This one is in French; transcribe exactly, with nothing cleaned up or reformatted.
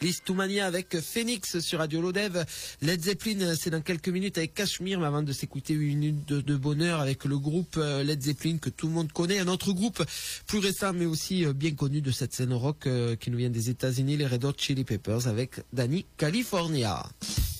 Listomania avec Phoenix sur Radio Lodève. Led Zeppelin, c'est dans quelques minutes avec Cachemire, mais avant de s'écouter une minute de, de bonheur avec le groupe Led Zeppelin que tout le monde connaît. Un autre groupe plus récent, mais aussi bien connu de cette scène rock qui nous vient des États-Unis, les Red Hot Chili Peppers avec Danny California.